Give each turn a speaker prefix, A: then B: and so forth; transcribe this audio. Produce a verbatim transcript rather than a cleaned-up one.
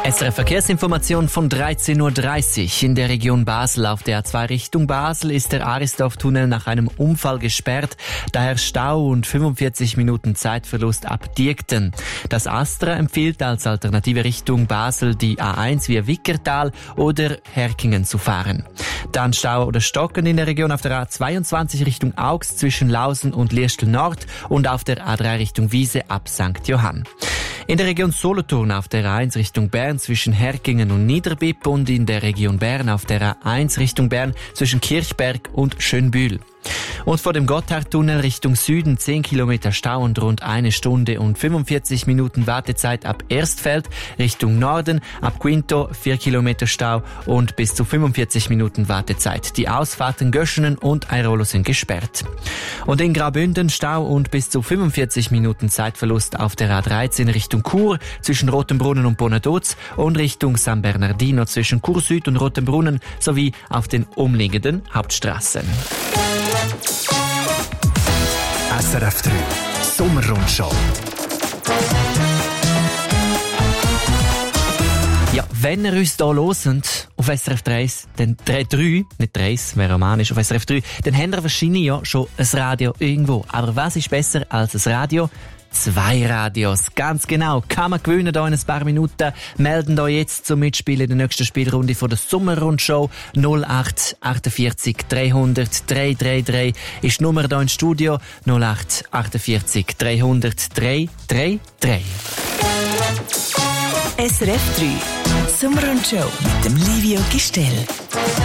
A: S R F Verkehrsinformation von dreizehn Uhr dreißig. In der Region Basel auf der A zwei Richtung Basel ist der Arisdorf-Tunnel nach einem Unfall gesperrt. Daher Stau und fünfundvierzig Minuten Zeitverlust ab Diekten. Das Astra empfiehlt als alternative Richtung Basel die A eins via Wickertal oder Herkingen zu fahren. Dann Stau oder Stocken in der Region auf der A zweiundzwanzig Richtung Augs zwischen Lausen und Liestel Nord und auf der A drei Richtung Wiese ab Sankt Johann. In der Region Solothurn auf der A eins Richtung Bern zwischen Herkingen und Niederbipp und in der Region Bern auf der A eins Richtung Bern zwischen Kirchberg und Schönbühl. Und vor dem Gotthardtunnel Richtung Süden zehn Kilometer Stau und rund eine Stunde und fünfundvierzig Minuten Wartezeit ab Erstfeld, Richtung Norden ab Quinto vier Kilometer Stau und bis zu fünfundvierzig Minuten Wartezeit. Die Ausfahrten Göschenen und Airolo sind gesperrt. Und in Graubünden Stau und bis zu fünfundvierzig Minuten Zeitverlust auf der A dreizehn Richtung Chur zwischen Rotenbrunnen und Bonadoz und Richtung San Bernardino zwischen Chur Süd und Rotenbrunnen sowie auf den umliegenden Hauptstraßen.
B: S R F drei Sommerrundschau.
A: Ja, wenn ihr uns hier hört, auf S R F drei, dann drei, nicht drei, wäre romanisch, auf S R F drei, dann habt ihr wahrscheinlich ja schon ein Radio irgendwo. Aber was ist besser als ein Radio? Zwei Radios, ganz genau. Kann man gewinnen hier in ein paar Minuten. Melden euch jetzt zum Mitspielen in der nächsten Spielrunde von der Sommerrundschau. null acht achtundvierzig dreihundert dreihundertdreiunddreißig ist die Nummer hier ins Studio. null acht achtundvierzig dreihundert dreihundertdreiunddreißig.
C: S R F drei Sommerrundschau mit dem Livio Gistel.